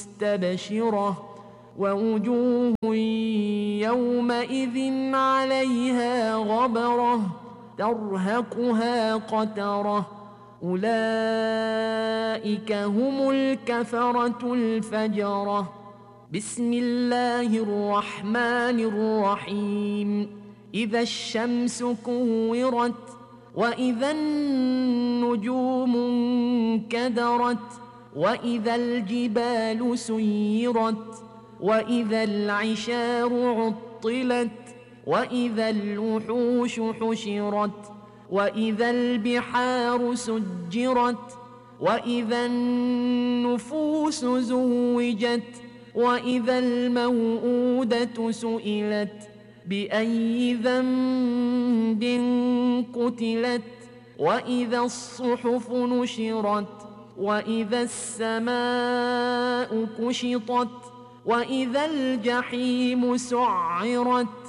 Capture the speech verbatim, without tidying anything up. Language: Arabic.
مستبشرة ووجوه يومئذ عليها غبرة ترهقها قترة أولئك هم الكفرة الفجرة. بسم الله الرحمن الرحيم إذا الشمس كورت وإذا النجوم انكدرت وإذا الجبال سيرت وإذا العشار عطلت وإذا الوحوش حشرت وإذا البحار سجرت وإذا النفوس زوجت وإذا الموءودة سئلت بأي ذنب قتلت وإذا الصحف نشرت وإذا السماء كشطت وإذا الجحيم سعرت